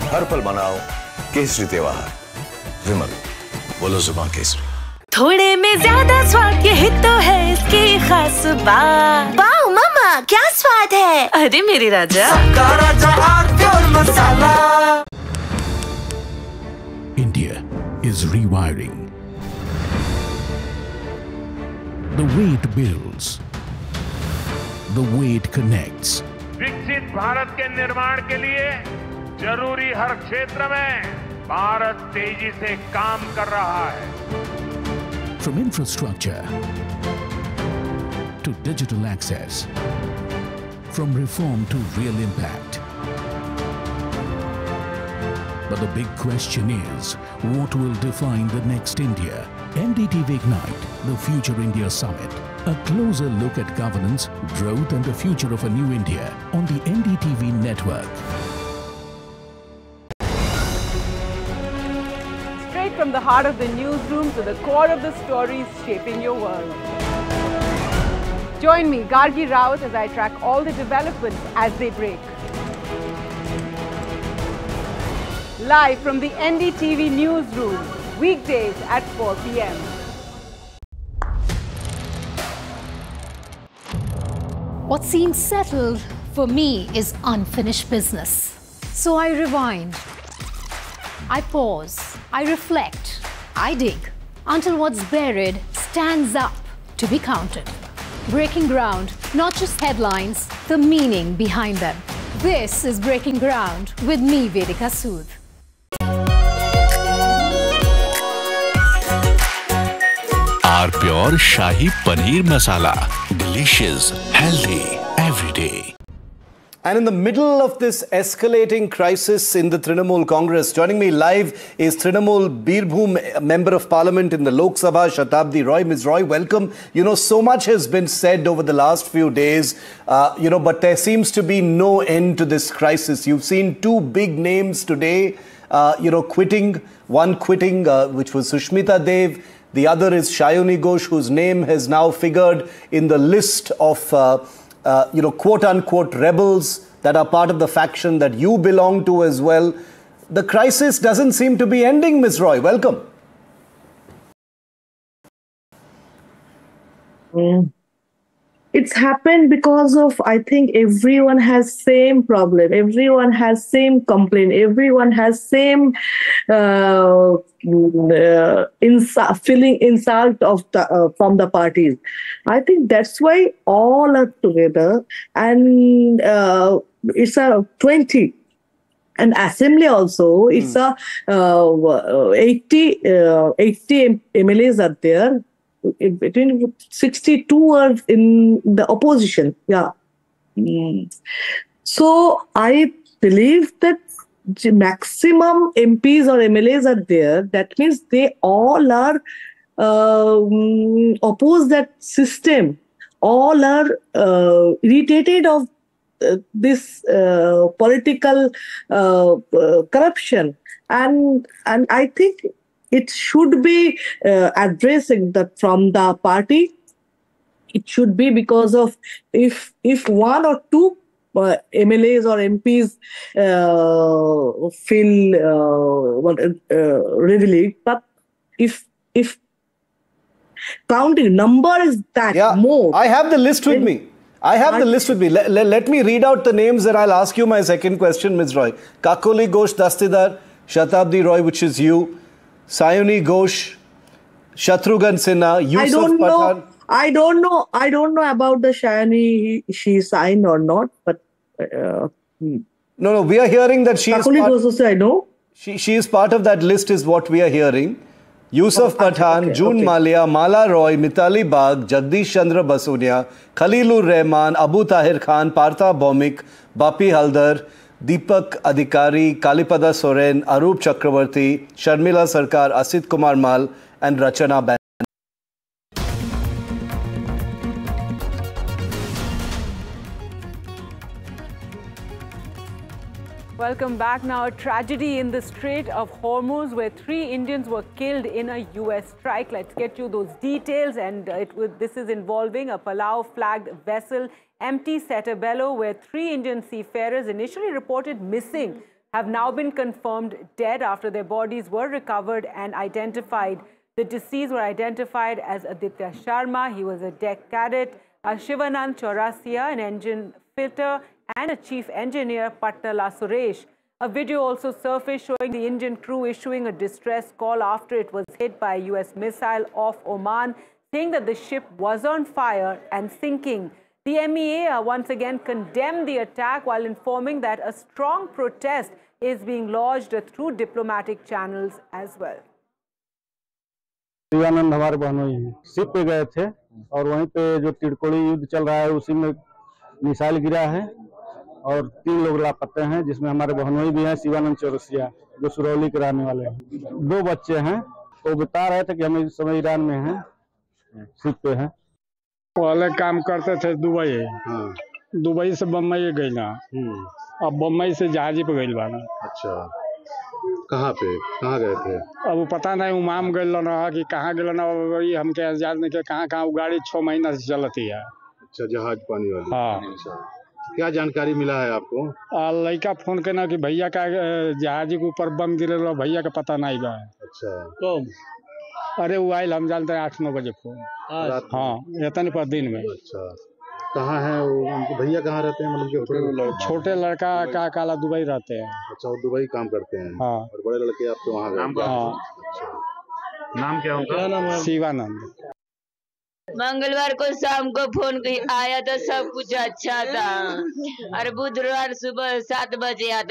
हर पल मनाओ केसरी त्योहार। विमल, बोलो जुबान केसरी। थोड़े में ज्यादा स्वाद, यही तो है इसकी खास बात। वाओ मामा, क्या स्वाद है। अरे मेरे राजा, सबका राजा आरती और मसाला। India is rewiring. The way it builds, the way it connects. विकसित भारत के निर्माण के लिए जरूरी हर क्षेत्र में भारत तेजी से काम कर रहा है। From infrastructure to digital access, from reform to real impact. But the big question is, what will define the next India? NDTV Ignite, the Future India Summit. A closer look at governance, growth and the future of a new India on the NDTV network. Straight from the heart of the newsroom to the core of the stories shaping your world. Join me, Gargi Raut, as I track all the developments as they break. Live from the NDTV newsroom, weekdays at 4 p.m. What seems settled for me is unfinished business. So I rewind, I pause, I reflect, I dig until what's buried stands up to be counted. Breaking ground, not just headlines, the meaning behind them. This is Breaking Ground with me, Vedika Sood. Our Pure Shahi Paneer Masala. Delicious, healthy, every day. And in the middle of this escalating crisis in the Trinamool Congress, joining me live is Trinamool Birbhum Member of Parliament in the Lok Sabha, Shatabdi Roy. Ms. Roy, welcome. You know, so much has been said over the last few days, but there seems to be no end to this crisis. You've seen two big names today, quitting. One quitting, which was Sushmita Dev. The other is Shayoni Ghosh, whose name has now figured in the list of, quote-unquote rebels that are part of the faction that you belong to as well. The crisis doesn't seem to be ending, Ms. Roy. Welcome. It's happened because of, I think, everyone has same problem. Everyone has same complaint. Everyone has same feeling insult of from the parties. I think that's why all are together, and it's a 20. And assembly also, it's a 80 MLAs are there. Between 62 are in the opposition. Yeah. So I believe that the maximum MPs or MLAs are there. That means they all are oppose that system. All are irritated of this political corruption. And I think it should be addressing that from the party. It should be because of if one or two MLAs or MPs feel readily, but if counting number is that more. I have the list with me. Let me read out the names and I'll ask you my second question, Ms. Roy. Kakoli Ghosh Dastidar, Shatabdi Roy, which is you, Sayoni Ghosh, Shatrughan Sinha, Yusuf Pathan. I don't know about the Shayani, she signed or not, but No, we are hearing that she Kakoli Ghosh also I know. She is part of that list is what we are hearing. Yusuf Pathan, June Malia, Mala Roy, Mitali Bagh, Jagdish Chandra Basunia, Khalilur Rahman, Abu Tahir Khan, Partha Bhaumik, Bapi Haldar, Deepak Adhikari, Kalipada Soren, Arup Chakravarti, Sharmila Sarkar, Asit Kumar Mal and Rachana Banerjee. Welcome back. Now, a tragedy in the Strait of Hormuz where 3 Indians were killed in a US strike. Let's get you those details. And this is involving a Palau flagged vessel, MT Setabello, where 3 Indian seafarers initially reported missing have now been confirmed dead after their bodies were recovered and identified. The deceased were identified as Aditya Sharma, he was a deck cadet, Shivanand Chaurasia, an engine fitter, and a chief engineer, Pattala Suresh. A video also surfaced showing the Indian crew issuing a distress call after it was hit by a US missile off Oman, saying that the ship was on fire and sinking. The MEA once again condemned the attack while informing that a strong protest is being lodged through diplomatic channels as well. Shivanand हमारे बहनोई हैं, ship पे गए थे और वहीं पे जो तिरकोड़ी युद्ध चल रहा है उसी में मिसाइल गिरा है और 3 लोग लापता हैं, जिसमें हमारे बहनोई भी हैं, शिवानंद चौरसिया जो सुरौली के रहने वाले हैं। 2 बच्चे हैं, तो बता रहे थे कि हम इस समय ईरान में हैं, शिप पे हैं। पहले काम करते थे दुबई से बम्बई गई ना, अब बम्बई से जहाजी पे गई बाना। अच्छा, कहाँ गए थे? अब पता नहीं उमाम गए ना कि कहाँ गए ना, वही हमके याद नहीं कि कहाँ वो गाड़ी 6 महीना से चलती है। अच्छा, जहाज पानी वाली। हाँ। अच्छा, क्या जानकारी मिला है आपको? लड़का फोन करना कि भैया का जहाजी के ऊपर बम गिरे, भैया का पता नहीं बा। अच्छा, तो अरे वो आयल हम जानते हैं 8-9 बजे फोन। हाँ, इतने पर दिन में। अच्छा, कहाँ है वो? भैया कहाँ रहते हैं? मतलब छोटे लड़का का काला दुबई रहते हैं। अच्छा, वो दुबई काम करते हैं। हाँ। और बड़े लड़के आपके वहाँ गए? हाँ। अच्छा, नाम क्या होगा? शिवानंद। मंगलवार को शाम को फोन आया था, सब कुछ अच्छा था, और बुधवार सुबह 7 बजे आता।